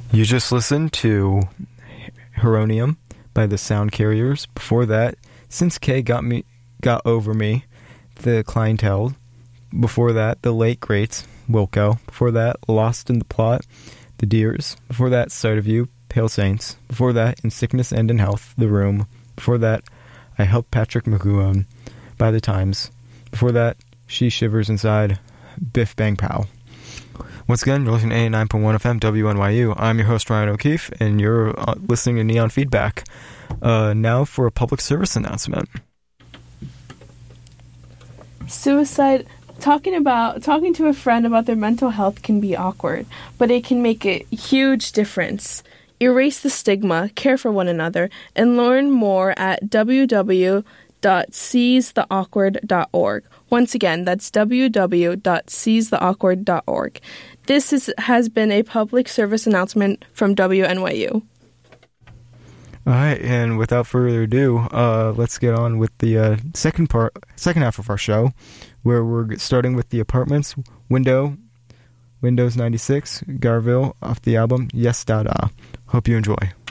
You just listened to Heronium by the Sound Carriers. Before that, Since K Got Over Me, The Clientele. Before that, The Late Greats, Wilco. Before that, Lost in the Plot, The Deers. Before that, Sight of You, Pale Saints. Before that, In Sickness and in Health, The Room. Before that, I Helped Patrick McGowan by The Times. Before that, She Shivers Inside, Biff Bang Pow. Once again, you're listening to 89.1 FM WNYU. I'm your host, Ryan O'Keefe, and you're listening to Neon Feedback. Now for a public service announcement. Suicide. Talking to a friend about their mental health can be awkward, but it can make a huge difference. Erase the stigma, care for one another, and learn more at www.seizetheawkward.org. Once again, that's www.seizetheawkward.org. This has been a public service announcement from WNYU. All right, and without further ado, let's get on with the second half of our show, where we're starting with the Apartments, Windows 96, Garville, off the album Yes Dada. Hope you enjoy.